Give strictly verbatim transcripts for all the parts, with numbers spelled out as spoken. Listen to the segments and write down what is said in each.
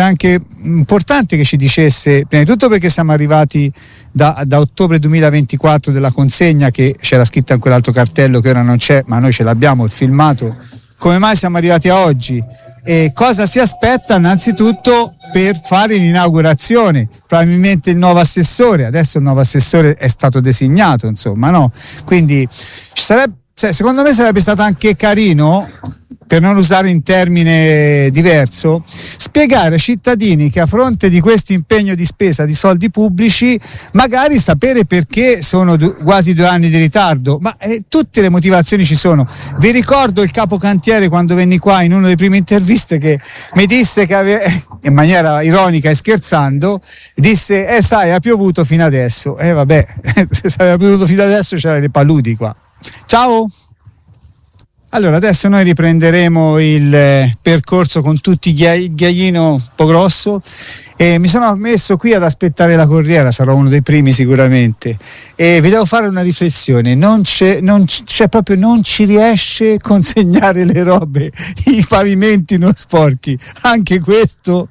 anche importante che ci dicesse, prima di tutto perché siamo arrivati da, da ottobre duemilaventiquattro della consegna, che c'era scritto in quell'altro cartello che ora non c'è, ma noi ce l'abbiamo, il filmato, come mai siamo arrivati a oggi e cosa si aspetta innanzitutto per fare l'inaugurazione. Probabilmente il nuovo assessore, adesso il nuovo assessore è stato designato, insomma, no? Quindi ci sarebbe, cioè, secondo me sarebbe stato anche carino, per non usare un termine diverso, spiegare ai cittadini che a fronte di questo impegno di spesa di soldi pubblici, magari sapere perché sono du- quasi due anni di ritardo, ma eh, tutte le motivazioni ci sono. Vi ricordo il capo cantiere quando venni qua in una delle prime interviste che mi disse che ave- in maniera ironica e scherzando, disse eh sai ha piovuto fino adesso, e eh, vabbè se aveva piovuto fino adesso c'erano le paludi qua. Ciao! Allora adesso noi riprenderemo il eh, percorso con tutti i ghiai- ghiaiino un po' grosso e mi sono messo qui ad aspettare la corriera, sarò uno dei primi sicuramente, e vi devo fare una riflessione, non c'è, non c'è proprio, non ci riesce a consegnare le robe, i pavimenti non sporchi, anche questo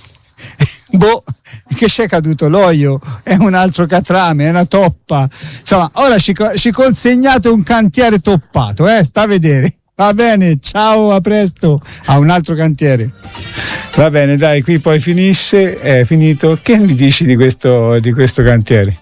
boh, che c'è caduto l'olio, è un altro catrame, è una toppa, insomma ora ci, ci consegnate un cantiere toppato, eh, sta a vedere, va bene, ciao, a presto, a un altro cantiere. Va bene, dai, qui poi finisce, è finito. Che mi dici di questo, di questo cantiere?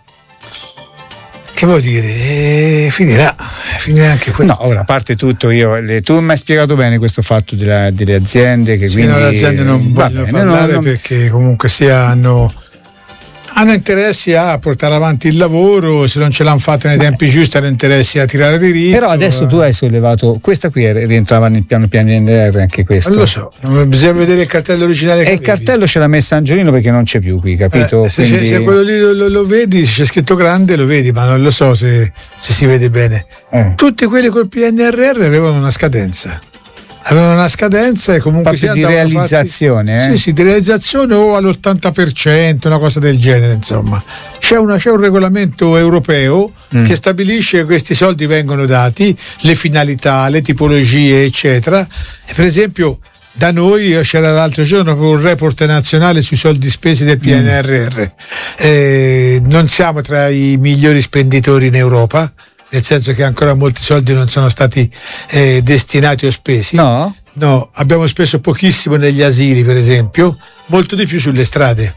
Che vuol dire? Eh, finirà, finirà anche questo. No, ora a parte tutto, io le, tu mi hai spiegato bene questo fatto della, delle aziende che sì, quindi no, le aziende non vogliono bene, parlare non, non... perché comunque sia hanno hanno interessi a portare avanti il lavoro, se non ce l'hanno fatta nei tempi giusti hanno interessi a tirare diritto. Però adesso tu hai sollevato, questa qui rientrava nel piano P N R R, anche questo. Non lo so, bisogna vedere il cartello originale. E il cartello ce l'ha messo Angiolino perché non c'è più qui, capito? Eh, se, Quindi... se quello lì lo, lo, lo vedi, se c'è scritto grande lo vedi, ma non lo so se, se si vede bene. Eh. Tutti quelli col P N R R avevano una scadenza. Avevano una scadenza e comunque si di realizzazione fatti, eh? sì sì di realizzazione o all'ottanta per cento, una cosa del genere, insomma c'è, una, c'è un regolamento europeo mm. che stabilisce che questi soldi vengono dati, le finalità, le tipologie eccetera, e per esempio da noi c'era l'altro giorno un report nazionale sui soldi spesi del P N R R, mm. eh, non siamo tra i migliori spenditori in Europa, nel senso che ancora molti soldi non sono stati eh, destinati o spesi. No? No, abbiamo speso pochissimo negli asili, per esempio, molto di più sulle strade.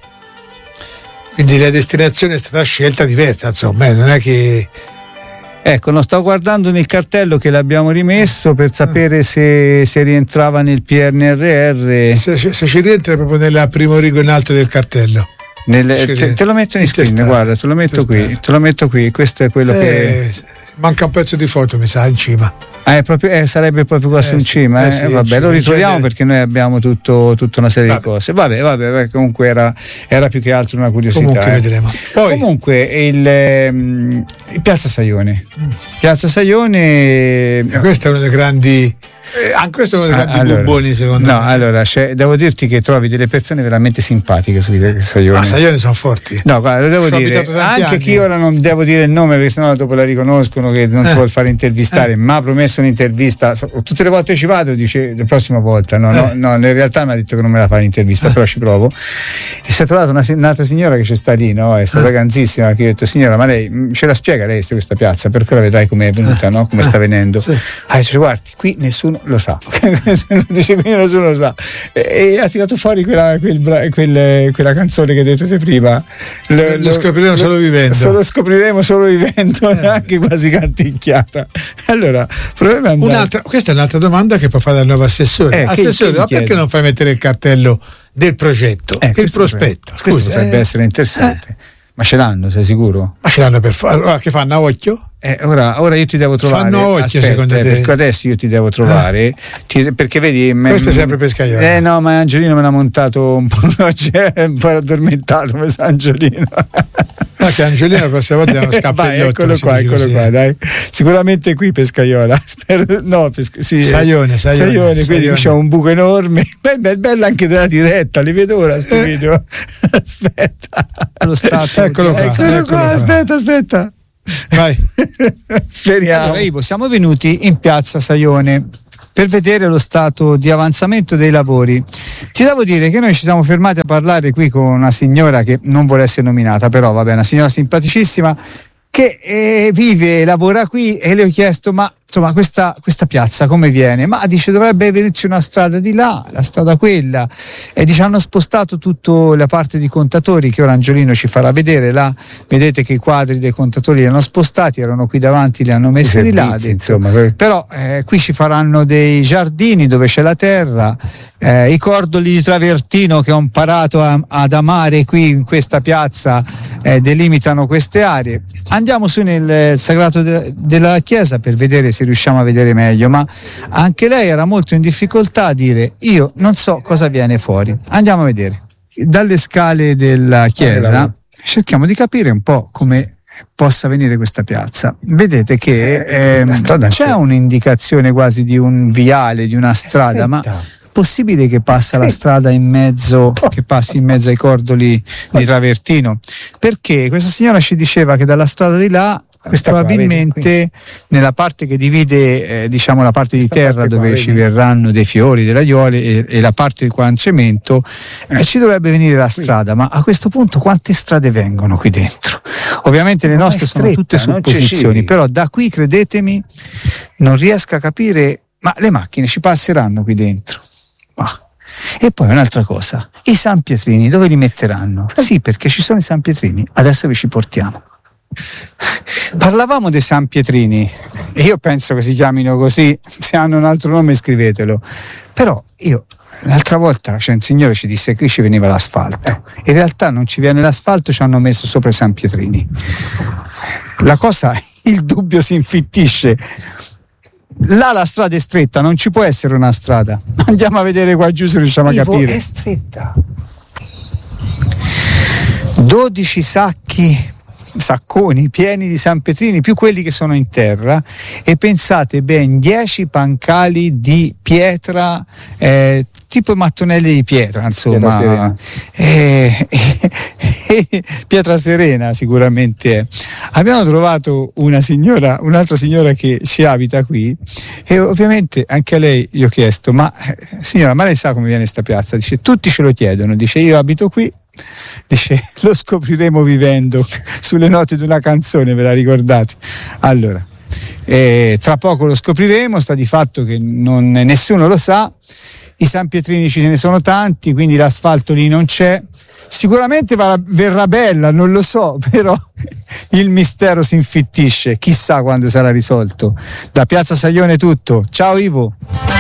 Quindi la destinazione è stata scelta diversa, insomma, non è che... Ecco, non sto guardando nel cartello che l'abbiamo rimesso per sapere se, se rientrava nel P N R R. Se, se ci rientra proprio nel primo rigo in alto del cartello. Nel, te, te lo metto in screen, testate, guarda, te lo metto testate. qui, te lo metto qui, questo è quello eh, che... Manca un pezzo di foto, mi sa, in cima. Ah, è proprio, eh, sarebbe proprio qua su eh, in cima, eh? Sì, eh, vabbè, cima, lo ritroviamo genere... perché noi abbiamo tutto, tutta una serie vabbè. di cose. Vabbè, vabbè, vabbè, comunque era, era più che altro una curiosità. Comunque eh. vedremo. Poi... Comunque il, ehm, il Piazza Saione. Mm. Piazza Saione. Eh, questa è una delle grandi. Eh, anche questo è uno dei grandi allora, bubboni, secondo no, me. No, allora devo dirti che trovi delle persone veramente simpatiche su Saione. Ah, Saione sono forti. No, guarda, lo devo Sono dire. Anche anni. chi ora non devo dire il nome perché sennò dopo la riconoscono che non eh. si vuole fare intervistare, eh. ma ha promesso un'intervista. Tutte le volte ci vado, dice la prossima volta. No, eh. no, no, in realtà mi ha detto che non me la fa l'intervista, eh. però ci provo. E si è trovata una, un'altra signora che c'è sta lì, no? È stata eh. ganzissima. Che io ho detto, signora, ma lei ce la spiega lei questa piazza? Perché la vedrai come è venuta, eh. no? Come eh. sta venendo. Sì. Ah, dice, guardi, qui nessuno lo sa. Dice, qui nessuno lo sa, e, e ha tirato fuori quella, quel, quel, quella canzone che hai detto te prima, lo, lo scopriremo lo, solo vivendo lo scopriremo solo vivendo eh. anche quasi canticchiata. Allora proviamo andare. Un'altra, questa è un'altra domanda che può fare dal nuovo assessore. eh, assessore, che, ma che perché non fai mettere il cartello del progetto, eh, il prospetto? Scusa, questo potrebbe eh, essere interessante eh. Ma ce l'hanno, sei sicuro? Ma ce l'hanno per fare. Allora, che fanno a occhio? Eh, ora, ora io ti devo trovare. Fanno occhio, aspetta, secondo te? Perché adesso io ti devo trovare. Ah. Ti, perché vedi. Questo è sempre Pescaiola. Eh no, ma Angiolino me l'ha montato un po'. Cioè, un po' addormentato, mi sa Angiolino. No, che Angiolino la prossima volta non scappa Vai, il lotto, eccolo qua, eccolo così. qua, dai. Sicuramente qui Pescaiola. Spero, no, pesca, sì, Saione, Saione, Saione, Saione. Quindi c'è un buco enorme. Beh, bella anche della diretta, li vedo ora sto eh. video. Aspetta. Lo stato. Eccolo qua, eccolo eccolo qua, qua. aspetta, aspetta. Vai. Speriamo. Allora, Ivo, siamo venuti in piazza Saione. per vedere lo stato di avanzamento dei lavori. Ti devo dire che noi ci siamo fermati a parlare qui con una signora che non vuole essere nominata, però vabbè, una signora simpaticissima che eh, vive e lavora qui, e le ho chiesto ma insomma questa, questa piazza come viene? Ma dice dovrebbe venirci una strada di là, la strada quella, e dice hanno spostato tutta la parte di contatori che ora Angiolino ci farà vedere. Là vedete che i quadri dei contatori li hanno spostati, erano qui davanti, li hanno messi di là, insomma, però eh, qui ci faranno dei giardini dove c'è la terra, eh, i cordoli di travertino che ho imparato a, ad amare qui in questa piazza eh, delimitano queste aree. Andiamo su nel sagrato de- della chiesa per vedere se riusciamo a vedere meglio, ma anche lei era molto in difficoltà a dire io non so cosa viene fuori. Andiamo a vedere. Dalle scale della chiesa cerchiamo di capire un po' come possa venire questa piazza. Vedete che eh, c'è un'indicazione quasi di un viale, di una strada, ma possibile che passa la strada in mezzo, che passi in mezzo ai cordoli di travertino? Perché questa signora ci diceva che dalla strada di là questa probabilmente qua, vedi, nella parte che divide eh, diciamo la parte di terra parte dove qua, ci verranno dei fiori, delle aiuole, e, e la parte di qua in cemento eh. eh, ci dovrebbe venire la strada. Ma a questo punto quante strade vengono qui dentro? Ovviamente le nostre stretta, sono tutte supposizioni, però da qui credetemi non riesco a capire, ma le macchine ci passeranno qui dentro? Ma. E poi un'altra cosa, i San Pietrini dove li metteranno? Sì, perché ci sono i San Pietrini, adesso vi ci portiamo. Parlavamo dei San Pietrini e io penso che si chiamino così, se hanno un altro nome scrivetelo, però io l'altra volta c'è un signore ci disse che qui ci veniva l'asfalto, in realtà non ci viene l'asfalto, ci hanno messo sopra i San Pietrini. La cosa, il dubbio si infittisce. Là la strada è stretta, non ci può essere una strada. Andiamo a vedere qua giù se riusciamo Ivo, a capire. È stretta. dodici sacchi, sacconi pieni di San Pietrini, più quelli che sono in terra, e pensate ben dieci pancali di pietra, eh, tipo mattonelli di pietra, insomma, pietra serena, eh, eh, eh, pietra serena sicuramente è. Abbiamo trovato una signora, un'altra signora che ci abita qui, e ovviamente anche a lei gli ho chiesto ma eh, signora, ma lei sa come viene sta piazza? Dice tutti ce lo chiedono, dice io abito qui, dice lo scopriremo vivendo, sulle note di una canzone, ve la ricordate? Allora eh, tra poco lo scopriremo, sta di fatto che non, nessuno lo sa. I San Pietrini ce ne sono tanti, quindi l'asfalto lì non c'è, sicuramente va, verrà bella, non lo so, però il mistero si infittisce, chissà quando sarà risolto. Da Piazza Saglione è tutto, ciao Ivo.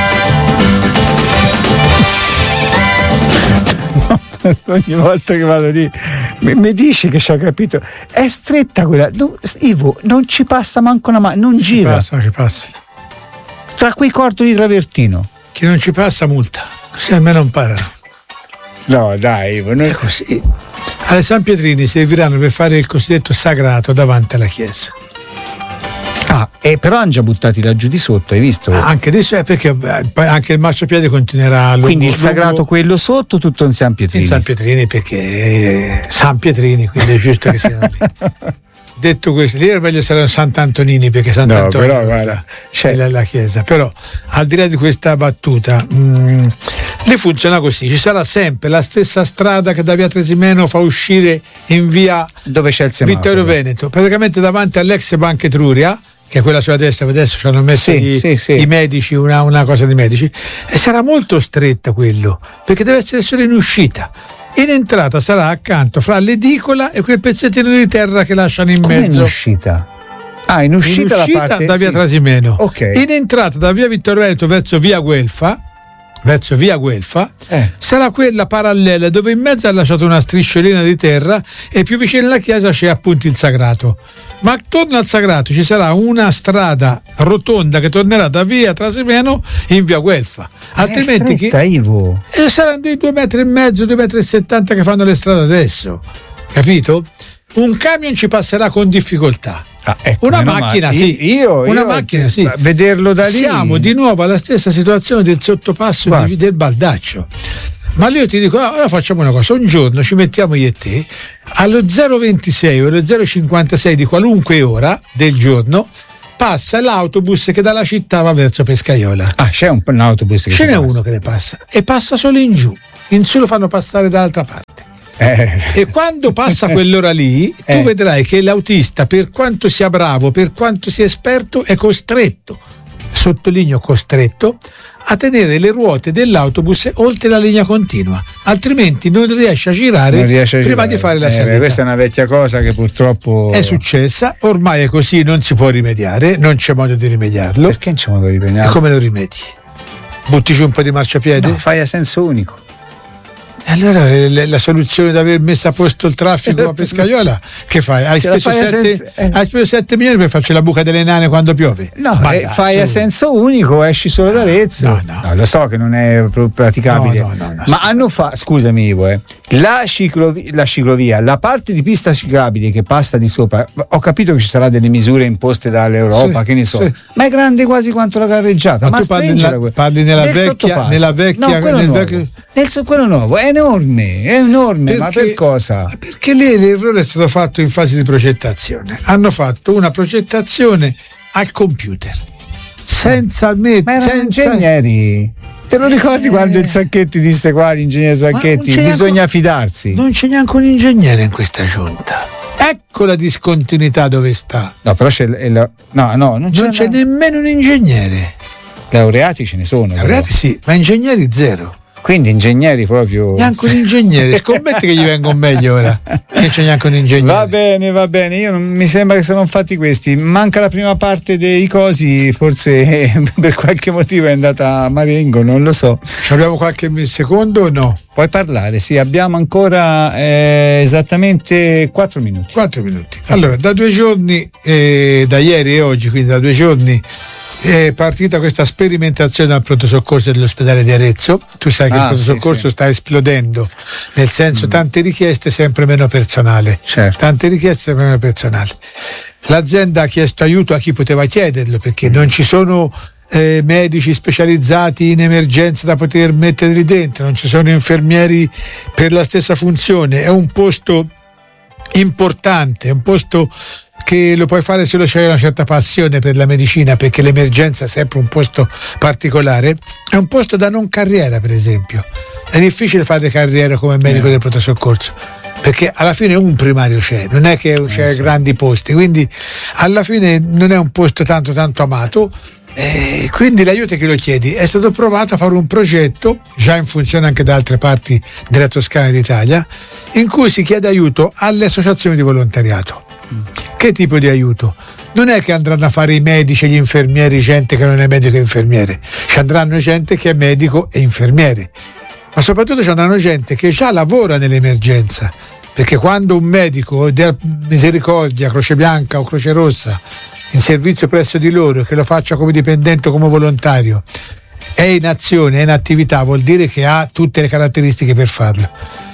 Ogni volta che vado lì mi, mi dici che ci ha capito, è stretta quella, no, Ivo, non ci passa manco una mano, non gira, ci passa, ci passa tra quei cordoli di travertino. Chi non ci passa multa, così almeno imparano. No dai Ivo, non è così. Alle San Pietrini serviranno per fare il cosiddetto sagrato davanti alla chiesa. Ah, e però hanno già buttati laggiù di sotto, hai visto? Ah, anche adesso è perché anche il marciapiede continuerà lungo, quindi il sagrato lungo, quello sotto tutto in San Pietrini. In San Pietrini perché è San Pietrini, quindi è giusto che siano lì. Detto questo, lì è meglio saranno Sant'Antonini perché Sant'Antonio no, però, c'è la, la chiesa. Però al di là di questa battuta, mh, lì funziona così: ci sarà sempre la stessa strada che da via Trasimeno fa uscire in via dove c'è il semaforo Vittorio Veneto, praticamente davanti all'ex Banca Etruria, che è quella sulla destra, adesso ci hanno messo sì, i, sì, sì. i medici, una, una cosa di medici, e sarà molto stretta quello, perché deve essere solo in uscita. In entrata sarà accanto fra l'edicola e quel pezzettino di terra che lasciano in come mezzo. In uscita? Ah, in uscita, in uscita la parte, da via sì. Trasimeno. Okay. In entrata da via Vittorio Veneto verso via Guelfa, verso via Guelfa, eh. sarà quella parallela dove in mezzo ha lasciato una strisciolina di terra e più vicino alla chiesa c'è appunto il sagrato. Ma attorno al sagrato ci sarà una strada rotonda che tornerà da via Trasimeno in via Guelfa. Altrimenti è stretta, chi... Ivo. E saranno dei due metri e mezzo, due metri e settanta che fanno le strade adesso. Capito? Un camion ci passerà con difficoltà. Ah, ecco, una macchina male. sì, io, una io, macchina sì. Vederlo da lì. Siamo di nuovo alla stessa situazione del sottopasso di, del Baldaccio. Ma io ti dico, allora facciamo una cosa, un giorno ci mettiamo io e te allo zero ventisei o allo zero cinquantasei di qualunque ora del giorno passa l'autobus che dalla città va verso Pescaiola. Ah, c'è un, un autobus che ce n'è passa. uno che ne passa e passa solo in giù, in su lo fanno passare dall'altra parte. Eh. E quando passa quell'ora lì tu Eh. vedrai che l'autista, per quanto sia bravo, per quanto sia esperto, è costretto, sottolineo costretto, a tenere le ruote dell'autobus oltre la linea continua, altrimenti non riesce a girare Non riesce a prima girare. di fare la Eh, salita. questa è una vecchia cosa che purtroppo È successa, ormai è così, non si può rimediare, non c'è modo di rimediarlo. Perché non c'è modo di E riprendere? come lo rimedi? Butti giù un po' di marciapiede? No, fai a senso unico. E allora eh, la, la soluzione di aver messo a posto il traffico a Pescaiola, che fai? Hai Se la speso, fai a sette, senso- eh. hai speso sette milioni per farci la buca delle nane quando piove? No, Ma eh, dai, fai a su. senso unico, esci solo da Arezzo. no, no. Lo so che non è proprio praticabile. No, no, no, no, ma sì. anno fa, scusami Ivo, eh, la, ciclovi- la ciclovia, la parte di pista ciclabile che passa di sopra, ho capito che ci saranno delle misure imposte dall'Europa, Sì, che ne so, sì. ma è grande quasi quanto la carreggiata. Ma Ma tu parli stringela nella- que- parli nella nel vecchia- sottopasso. nella vecchia- no, quello nel nuovo. vecchio- Nel so- quello nuovo è enorme, è enorme, ma per cosa? Perché lì l'errore è stato fatto in fase di progettazione. Hanno fatto una progettazione al computer, senza me- Ma erano senza ingegneri. Te lo ricordi Eh. quando il Sacchetti disse qua, l'ingegnere Ma non Sacchetti, c'è bisogna neanche- fidarsi. Non c'è neanche un ingegnere in questa giunta. Ecco la discontinuità dove sta. No, però c'è il- il- no, no, non c'è, Non c'è la- nemmeno un ingegnere. laureati ce ne sono. però. Laureati sì, ma ingegneri zero. Quindi ingegneri proprio. Neanche un ingegnere. Scommetti che gli vengono meglio ora. Che c'è neanche un ingegnere. Va bene, va bene. Io non, mi sembra che sono fatti questi. Manca la prima parte dei cosi, forse eh, per qualche motivo è andata a Marengo, non lo so. Ci abbiamo qualche secondo o no? Puoi parlare? Sì, abbiamo ancora eh, esattamente quattro minuti. Quattro minuti. Allora, da due giorni, eh, da ieri e oggi, quindi da due giorni, è partita questa sperimentazione al pronto soccorso dell'ospedale di Arezzo. Tu sai che Ah, il pronto sì, soccorso sì. sta esplodendo, nel senso tante richieste, sempre meno personale. Certo. Tante richieste, sempre meno personale. L'azienda ha chiesto aiuto a chi poteva chiederlo, perché non ci sono eh, medici specializzati in emergenza da poter mettere lì dentro, non ci sono infermieri per la stessa funzione. È un posto importante, è un posto che lo puoi fare solo se hai una certa passione per la medicina, perché l'emergenza è sempre un posto particolare. È un posto da non carriera, per esempio. È difficile fare carriera come medico Eh. del pronto soccorso, perché alla fine un primario c'è, non è che c'è sì. grandi posti, quindi alla fine non è un posto tanto tanto amato. E quindi l'aiuto che lo chiedi è stato provato a fare un progetto già in funzione anche da altre parti della Toscana d'Italia, in cui si chiede aiuto alle associazioni di volontariato. Che tipo di aiuto? Non è che andranno a fare i medici e gli infermieri gente che non è medico e infermiere, ci andranno gente che è medico e infermiere, ma soprattutto ci andranno gente che già lavora nell'emergenza, perché quando un medico della Misericordia, Croce Bianca o Croce Rossa in servizio presso di loro, che lo faccia come dipendente o come volontario, è in azione, è in attività, vuol dire che ha tutte le caratteristiche per farlo.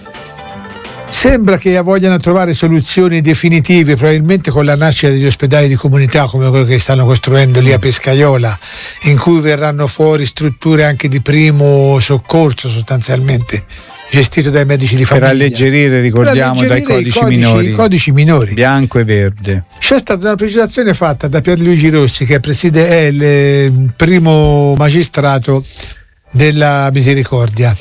Sembra che vogliano trovare soluzioni definitive, probabilmente con la nascita degli ospedali di comunità come quello che stanno costruendo lì a Pescaiola, in cui verranno fuori strutture anche di primo soccorso, sostanzialmente gestito dai medici di Per famiglia. alleggerire, ricordiamo, Per dai alleggerire i codici, codici, minori. i codici minori. Bianco e verde. C'è stata una precisazione fatta da Pierluigi Rossi, che preside, è il eh, primo magistrato della Misericordia.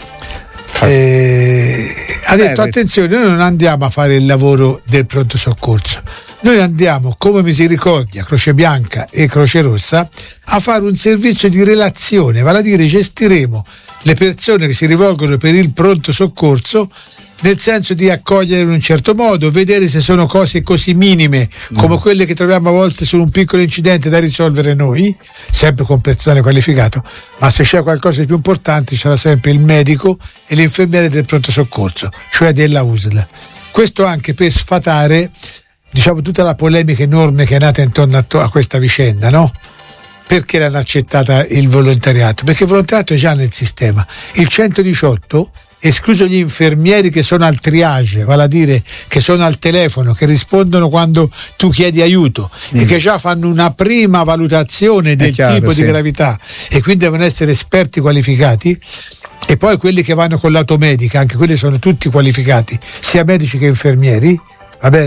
Eh, ha detto: Eh, attenzione, noi non andiamo a fare il lavoro del pronto soccorso, noi andiamo come Misericordia, Croce Bianca e Croce Rossa a fare un servizio di relazione, vale a dire gestiremo le persone che si rivolgono per il pronto soccorso, nel senso di accogliere in un certo modo, vedere se sono cose così minime come Mm. quelle che troviamo a volte su un piccolo incidente da risolvere noi, sempre con personale qualificato, ma se c'è qualcosa di più importante ci sarà sempre il medico e l'infermiere del pronto soccorso, cioè della U S L. Questo anche per sfatare, diciamo, tutta la polemica enorme che è nata intorno a, to- a questa vicenda, no? Perché l'hanno accettata il volontariato? Perché il volontariato è già nel sistema. Il centodiciotto, escluso gli infermieri che sono al triage, vale a dire che sono al telefono, che rispondono quando tu chiedi aiuto Mm. e che già fanno una prima valutazione del chiaro, tipo sì. di gravità e quindi devono essere esperti qualificati, e poi quelli che vanno con l'automedica, anche quelli sono tutti qualificati, sia medici che infermieri, va bene?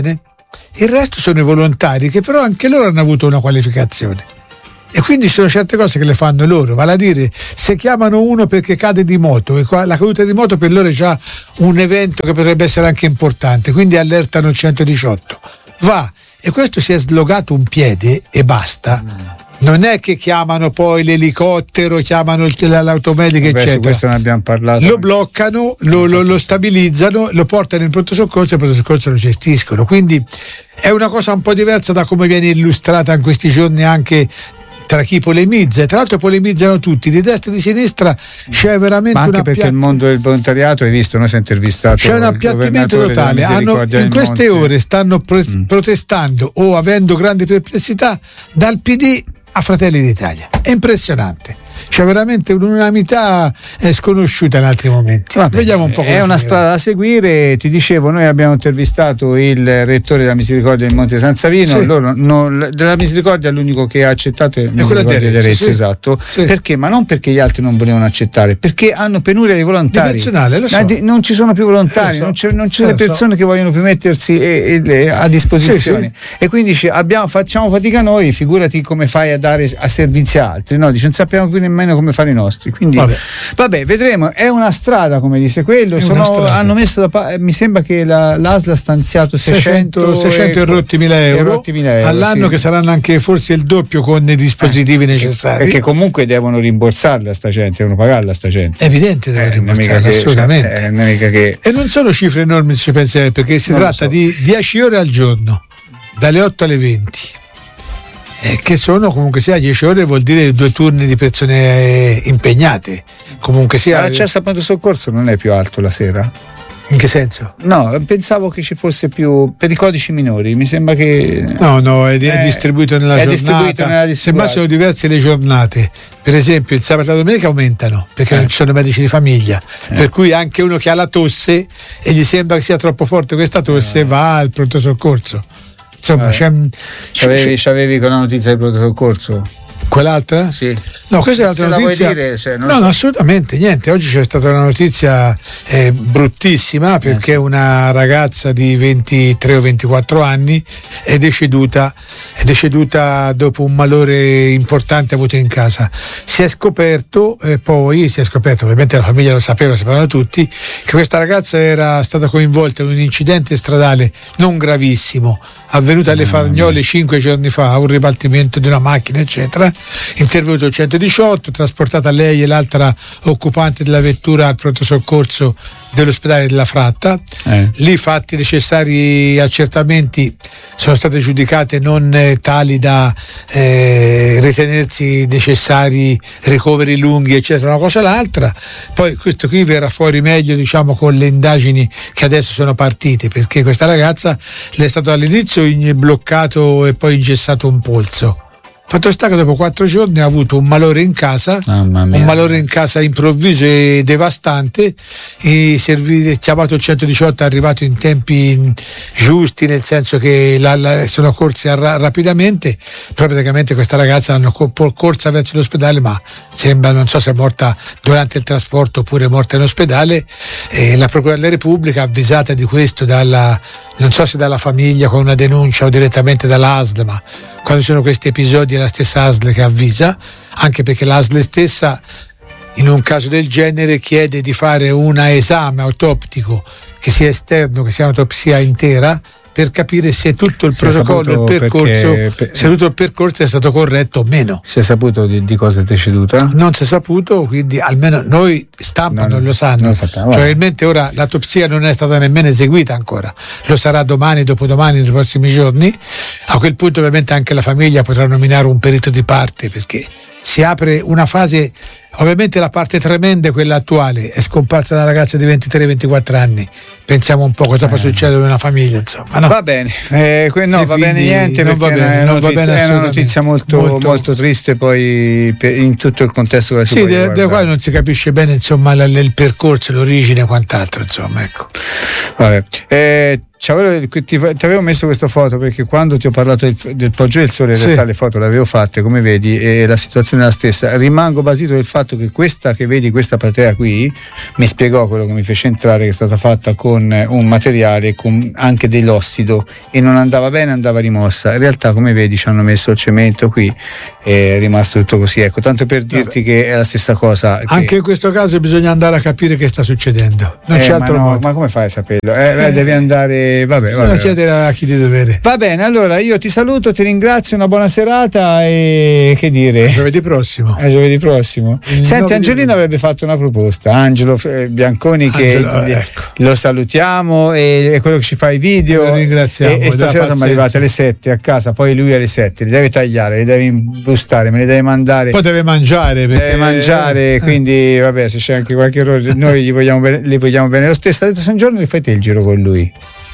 il resto sono i volontari, che però anche loro hanno avuto una qualificazione. E quindi ci sono certe cose che le fanno loro, vale a dire, se chiamano uno perché cade di moto e la caduta di moto per loro è già un evento che potrebbe essere anche importante, quindi allertano il centodiciotto, va, e questo si è slogato un piede e basta. Non è che chiamano poi l'elicottero, chiamano il, l'automedica, Vabbè, eccetera. Su questo ne abbiamo parlato. Lo bloccano, lo, lo, lo stabilizzano, lo portano in pronto soccorso e il pronto soccorso lo gestiscono. Quindi è una cosa un po' diversa da come viene illustrata in questi giorni anche tra chi polemizza, e tra l'altro polemizzano tutti, di destra e di sinistra. C'è veramente ma anche una perché piatt- il mondo del volontariato, hai visto, noi siamo intervistato, c'è un appiattimento totale. Hanno, in queste Monte. ore stanno pro- mm. protestando o avendo grandi perplessità dal P D a Fratelli d'Italia. È impressionante. C'è veramente un'unanimità eh, sconosciuta in altri momenti. Vabbè, vediamo un po' come è una finirà. strada da seguire. Ti dicevo, noi abbiamo intervistato il rettore della Misericordia del Monte San Savino. Sì. Loro, non, della Misericordia l'unico che ha accettato è il Misericordia di Arezzo, sì. esatto. Sì. Perché? Ma non perché gli altri non volevano accettare, perché hanno penuria di volontari. Di personale, lo so. Ma di, non ci sono più volontari, Eh, lo so. non c'è, non c'è Eh, le lo so. persone che vogliono più mettersi e, e, e, a disposizione. Sì, sì. E quindi dice, abbiamo, facciamo fatica noi, figurati come fai a dare a servizi a altri. No, dice, non sappiamo più nemmeno come fare i nostri. Quindi Vabbè. vabbè, vedremo. È una strada, come dice quello. È Sono, una strada. hanno messo da pa- mi sembra che la, l'A S L ha stanziato seicento, seicento e rotti mila euro, e rotti mila euro all'anno, sì. che saranno anche forse il doppio con i dispositivi necessari. Perché comunque devono rimborsarla sta gente, devono pagarla sta gente. È evidente, deve Eh, rimborsarla, mica che- assolutamente. cioè, eh, non è mica che E non sono cifre enormi se ci pensi, perché si Non lo tratta so. di dieci ore al giorno, dalle otto alle venti, eh, che sono comunque sia dieci ore, vuol dire due turni di persone eh, impegnate. Comunque sia. l'accesso al pronto soccorso non è più alto la sera? In che senso? No, pensavo che ci fosse più per i codici minori, mi sembra che No, no, è, di- è Eh, distribuito nella è giornata. distribuito nella Semmai distribuita. sono diverse le giornate. Per esempio il sabato e la domenica aumentano perché Eh. non ci sono medici di famiglia, per cui anche uno che ha la tosse e gli sembra che sia troppo forte questa tosse Eh. va al pronto soccorso. Insomma, Eh. c'è, c'avevi, c'è- c'avevi con la notizia del pronto soccorso? quell'altra? Sì. No, questa è l'altra Se la vuoi notizia. dire, cioè, non no, so. no, assolutamente niente. Oggi c'è stata una notizia eh, bruttissima perché una ragazza di ventitré o ventiquattro anni è deceduta, è deceduta dopo un malore importante avuto in casa. Si è scoperto, eh, poi si è scoperto, ovviamente la famiglia lo sapeva, lo sapevano tutti, che questa ragazza era stata coinvolta in un incidente stradale non gravissimo, avvenuto alle Fagnole cinque giorni fa, un ribaltamento di una macchina, eccetera. Intervenuto il centodiciotto, trasportata lei e l'altra occupante della vettura al pronto soccorso dell'ospedale della Fratta. Eh. Lì fatti i necessari accertamenti, sono state giudicate non eh, tali da eh, ritenersi necessari ricoveri lunghi, eccetera, una cosa o l'altra. Poi questo qui verrà fuori meglio, diciamo, con le indagini che adesso sono partite, perché questa ragazza le è stato all'inizio in- bloccato e poi ingessato un polso. Fatto sta che dopo quattro giorni ha avuto un malore in casa, Mamma mia, un malore in ragazzi. casa improvviso e devastante. E servi, chiamato il centodiciotto, è arrivato in tempi giusti, nel senso che la, la, sono corsi a, ra, rapidamente. Però praticamente questa ragazza l'hanno co- corsa verso l'ospedale, ma sembra, non so se è morta durante il trasporto oppure è morta in ospedale. E la Procura della Repubblica, avvisata di questo dalla, non so se dalla famiglia con una denuncia o direttamente dall'A S L, ma quando sono questi episodi è la stessa A S L che avvisa, anche perché l'A S L stessa in un caso del genere chiede di fare un esame autoptico che sia esterno, che sia un'autopsia intera, per capire se tutto il Si è protocollo, il saputo percorso, perché- per- se tutto il percorso è stato corretto o meno. Si è saputo di, di cosa è deceduta? Non si è saputo, quindi almeno noi stampa No, non lo sanno. non lo sappiamo, vabbè. Probabilmente ora l'autopsia non è stata nemmeno eseguita ancora, lo sarà domani, dopodomani, nei prossimi giorni. A quel punto ovviamente anche la famiglia potrà nominare un perito di parte, perché si apre una fase. Ovviamente la parte tremenda è quella attuale, è scomparsa una ragazza di ventitré ventiquattro anni, pensiamo un po' cosa può succedere in una famiglia, insomma, no? Va bene, eh, que- no, E va bene quindi niente, non perché va bene, è una non va notizia, bene è una assolutamente. notizia molto, Molto- molto triste poi per- in tutto il contesto che si Sì, può da da riguardare. qua non si capisce bene, insomma, la- il percorso, l'origine e quant'altro, insomma, ecco. Vabbè. Eh, ci avevo- ti, ti avevo messo questa foto perché quando ti ho parlato del, del Poggio del Sole in Sì. realtà le foto le avevo fatte, come vedi, e la situazione è la stessa. Rimango basito del fatto fatto che questa che vedi, questa platea qui, mi spiegò quello che mi fece entrare, che è stata fatta con un materiale con anche dell'ossido e non andava bene, andava rimossa. In realtà, come vedi, ci hanno messo il cemento qui e è rimasto tutto così. Ecco, tanto per dirti Vabbè. che è la stessa cosa. Anche che... in questo caso bisogna andare a capire che sta succedendo, non eh, c'è altro ma no, modo. Ma come fai a saperlo? Eh, eh, devi andare, vabbè, vabbè. chiedere a chi di dovere. Va bene, allora io ti saluto, ti ringrazio, una buona serata e che dire? A giovedì prossimo. A giovedì prossimo. Il Senti, Angelino di... avrebbe fatto una proposta, Angelo Bianconi, Angelo, che ecco. lo salutiamo, e è quello che ci fa i video. Lo ringraziamo. E, e stasera siamo arrivati alle sette a casa, poi lui alle sette li deve tagliare, li deve imbustare, me li deve mandare. Poi deve mangiare. Perché... Deve mangiare, quindi vabbè, se c'è anche qualche errore, noi gli vogliamo bene, li vogliamo bene lo stesso. Ha detto San Giorno, li fai te il giro con lui.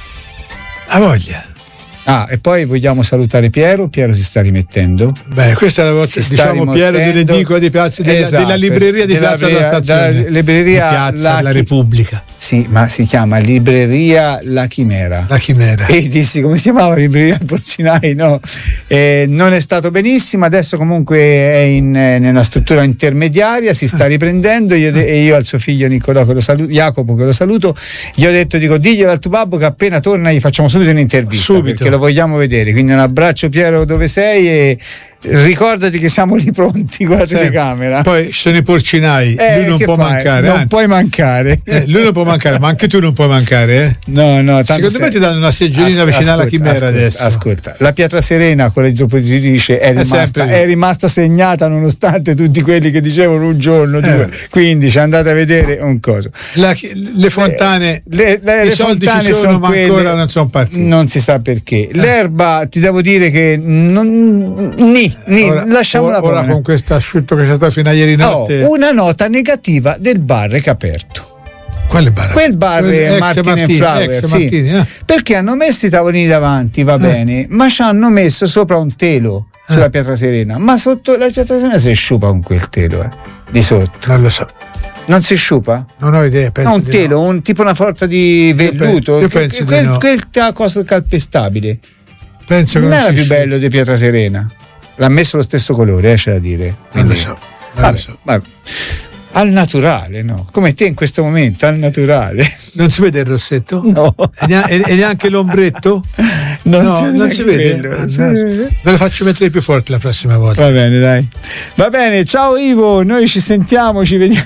A voglia. Ah, e poi vogliamo salutare Piero. Piero si sta rimettendo. Beh, questa è la volta, diciamo, Piero dell'edicola di Piazza, della, esatto, della libreria di della, Piazza della Stazione, della libreria di Piazza la della Chi- Repubblica. Sì, ma si chiama Libreria La Chimera. La Chimera. E dissi come si chiamava, Libreria Porcinai, no? Eh, non è stato benissimo, adesso comunque è in, nella struttura intermediaria, si sta riprendendo. Io de- e io al suo figlio Nicolò, che lo saluto, Jacopo, che lo saluto, gli ho detto, dico, diglielo al tuo babbo che appena torna gli facciamo subito un'intervista, subito, perché lo vogliamo vedere. Quindi un abbraccio, Piero, dove sei, e ricordati che siamo lì pronti con la sì. telecamera. Poi ci sono i porcinai, eh, lui non può fai? mancare. Non anzi. puoi mancare. Eh, lui non può mancare, ma anche tu non puoi mancare. Eh? No, no. Secondo sei... me ti danno una seggiolina ascolta, vicino alla Chimera ascolta, adesso. Ascolta, la Pietra Serena, quella idroprotettrice, è rimasta, è, è rimasta segnata nonostante tutti quelli che dicevano un giorno, due, eh. quindici, andate a vedere un coso. La, le fontane, le, le, i le soldi fontane ci sono, sono ma quelle, ancora non sono partiti. Non si sa perché. Eh. L'erba, ti devo dire che non, ni, ni, ora, lasciamola ora, ora con questo asciutto che c'è stato fino a ieri notte. Oh, una nota negativa del bar che è aperto. Quale bar? Quel bar Quel Martin Martini, Flower, ex sì. Martini, eh? Perché hanno messo i tavolini davanti, va eh. bene, ma ci hanno messo sopra un telo sulla eh. Pietra Serena, ma sotto la Pietra Serena si sciupa con quel telo, eh, di sotto. Non lo so. Non si sciupa? Non ho idea, penso no, un di telo, no. un, tipo una sorta di velluto. Io, pe- io penso che, di no. Quel cosa calpestabile. Penso che non, non era più sciupa. bello di Pietra Serena. L'ha messo lo stesso colore, eh, c'è da dire. Non lo so. Non vabbè, lo so. Vabbè. Al naturale, no? Come te in questo momento, al naturale. Non si vede il rossetto? No. E neanche, e neanche l'ombretto? Non no, si vede. Non si vede. Quello, Ah, sì. no. Ve lo faccio mettere più forte la prossima volta. Va bene, dai. Va bene, ciao Ivo, noi ci sentiamo, ci vediamo.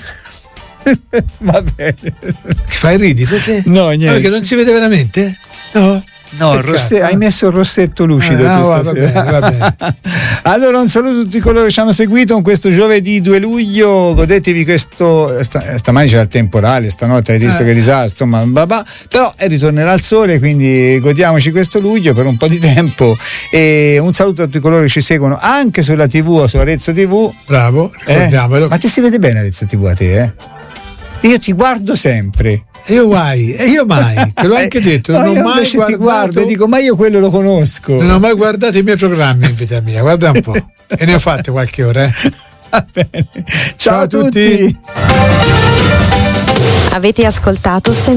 Va bene. Fai ridi perché? No, niente. No, perché non si vede veramente? No. No, rosse- hai messo il rossetto lucido. Ah, tu va, stasera. va bene, va bene. Allora un saluto a tutti coloro che ci hanno seguito in questo giovedì due luglio. Godetevi questo. Sta, stamani c'era il temporale, stanotte hai visto eh. che disastro, insomma, bla bla. Però eh, ritornerà il sole, quindi godiamoci questo luglio per un po' di tempo. E un saluto a tutti coloro che ci seguono anche sulla tivù o su Arezzo tivù. Bravo, ricordiamolo. Eh? Ma ti si vede bene Arezzo tivù a te, eh? Io ti guardo sempre. E io mai, e io mai, te l'ho anche detto, no, non ho mai guardato, ti guardo e dico, ma io quello lo conosco. Non ho mai guardato i miei programmi in vita mia, guarda un po'. E ne ho fatte qualche ora, eh. Va bene. Ciao, Ciao a tutti. tutti. Avete ascoltato